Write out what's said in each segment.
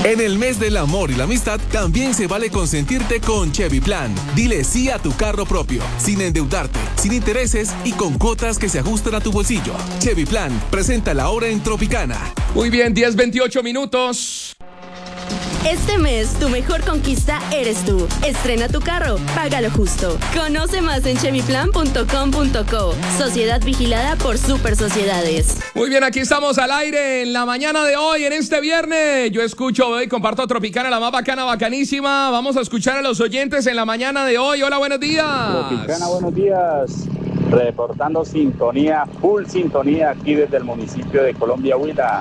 En el mes del amor y la amistad, también se vale consentirte con Chevy Plan. Dile sí a tu carro propio, sin endeudarte, sin intereses y con cuotas que se ajustan a tu bolsillo. Chevy Plan, presenta la hora en Tropicana. Muy bien, 10:28 minutos. Este mes, tu mejor conquista eres tú. Estrena tu carro, paga lo justo. Conoce más en chevyplan.com.co. Sociedad vigilada por Super Sociedades. Muy bien, aquí estamos al aire en la mañana de hoy, en este viernes. Yo escucho, veo y comparto Tropicana, la más bacana, bacanísima. Vamos a escuchar a los oyentes en la mañana de hoy. Hola, buenos días. Tropicana, buenos días. Reportando sintonía, full sintonía aquí desde el municipio de Colombia, Huila.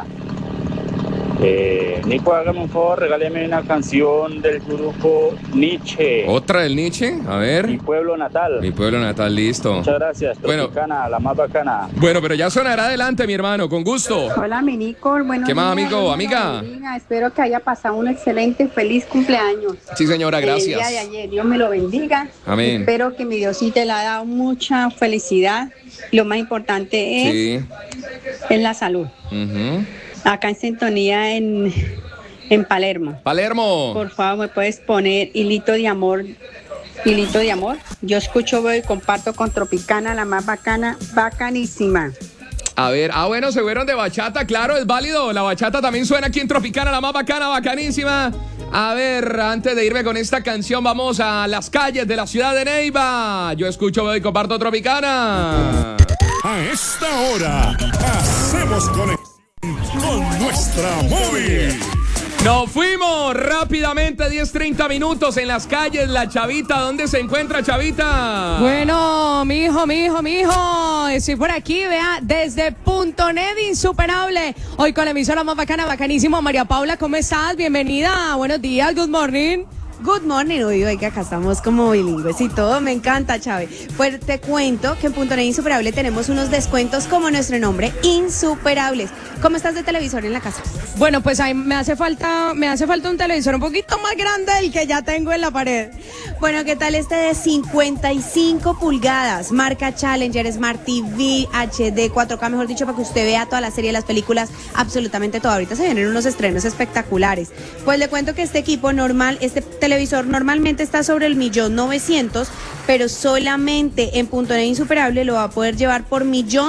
Nico, hágame un favor, regáleme una canción del grupo Nietzsche. ¿Otra del Nietzsche? A ver. Mi pueblo natal. Mi pueblo natal, listo. Muchas gracias, Tropicana, bueno, la más bacana. Bueno, pero ya sonará adelante, mi hermano, con gusto. Hola, mi Nico, buenos ¿Qué más, días, amigo, amiga? Espero que haya pasado un excelente, feliz cumpleaños. Sí, señora, gracias. El día de ayer, Dios me lo bendiga. Amén. Espero que mi Diosito le ha dado mucha felicidad. Lo más importante es, es la salud. Acá en sintonía en Palermo. Palermo. Por favor, ¿me puedes poner Hilito de Amor? Hilito de Amor. Yo escucho, veo y comparto con Tropicana, la más bacana, bacanísima. A ver, bueno, se fueron de bachata, claro, es válido. La bachata también suena aquí en Tropicana, la más bacana, bacanísima. A ver, antes de irme con esta canción, vamos a las calles de la ciudad de Neiva. Yo escucho, veo y comparto Tropicana. A esta hora, hacemos conexión con nuestra móvil. Nos fuimos rápidamente, 10:30 minutos en las calles. La Chavita, ¿dónde se encuentra, Chavita? Bueno, mijo, estoy por aquí, vea, desde .net Insuperable. Hoy con la emisora más bacana, bacanísimo. María Paula, ¿cómo estás? Bienvenida, buenos días, good morning. Good morning, oiga, acá estamos como bilingües y todo, me encanta, Chávez. Pues te cuento que en .net Insuperable tenemos unos descuentos como nuestro nombre, insuperables. ¿Cómo estás de televisor en la casa? Bueno, pues ahí me hace falta un televisor un poquito más grande del que ya tengo en la pared. Bueno, ¿qué tal este de 55 pulgadas? Marca Challenger, Smart TV, HD, 4K, mejor dicho, para que usted vea toda la serie, las películas, absolutamente todo. Ahorita se vienen unos estrenos espectaculares. Pues le cuento que este equipo normal, este televisor normalmente está sobre el 1.900.000, pero solamente en .net Insuperable lo va a poder llevar por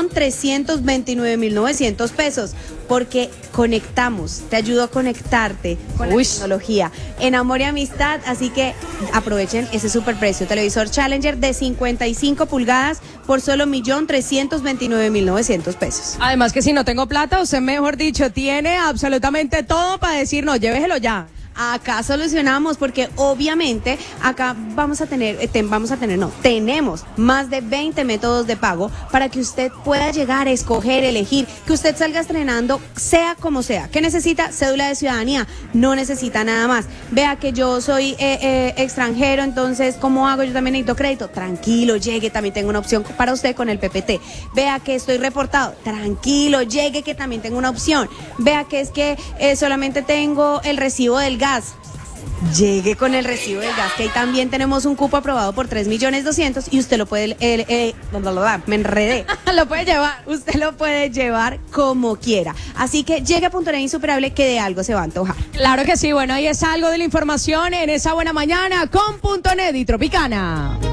1.329.900 pesos, porque conectamos, te ayudo a conectarte con la tecnología en amor y amistad, así que aprovechen ese superprecio. Televisor Challenger de 55 pulgadas por solo 1.329.900 pesos. Además que si no tengo plata, usted mejor dicho, tiene absolutamente todo para decir, no, lléveselo ya. Acá solucionamos, porque obviamente acá tenemos más de 20 métodos de pago para que usted pueda llegar a escoger, elegir, que usted salga estrenando sea como sea. ¿Qué necesita? Cédula de ciudadanía, no necesita nada más. Vea que yo soy extranjero, entonces ¿cómo hago? Yo también necesito crédito. Tranquilo, llegue, también tengo una opción para usted con el PPT. Vea que estoy reportado, tranquilo, llegue, que también tengo una opción. Vea que es que solamente tengo el recibo del gas. Llegue con el recibo del gas, que ahí también tenemos un cupo aprobado por 3.200.000 y usted lo puede, me enredé, lo puede llevar. Usted lo puede llevar como quiera. Así que llegue a .net Insuperable, que de algo se va a antojar. Claro que sí, bueno, ahí es algo de la información en esa buena mañana con .net y Tropicana.